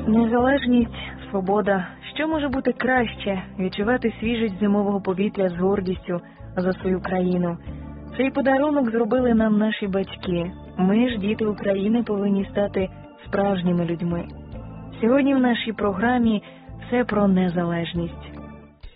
Незалежність, свобода. Що може бути краще? Відчувати свіжість зимового повітря з гордістю за свою країну. Цей подарунок зробили нам наші батьки. Ми ж, діти України, повинні стати справжніми людьми. Сьогодні в нашій програмі все про незалежність.